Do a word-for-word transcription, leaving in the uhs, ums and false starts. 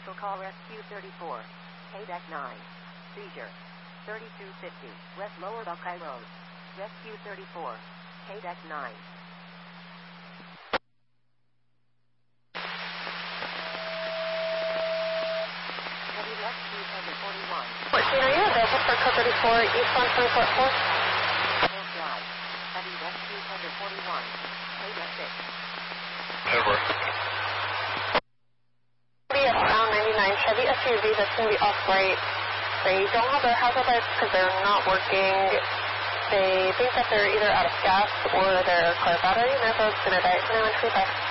Special Call Rescue thirty-four. K D E C nine. Seizure. thirty-two fifty. West Lower Buckeye Road. Rescue thirty-four. K D E C nine. Heavy Rescue Thunder forty-one. fourteen, are you available for code thirty-four, eastbound twenty-four four? Hill Drive. Heavy Rescue Thunder forty-one. K D E C six. Over. Around ninety-nine Chevy S U V that's going to be off-right. They don't have their hazard lights because they're not working. They think that they're either out of gas or their car battery, and therefore it's going to die at twenty-one twenty-five.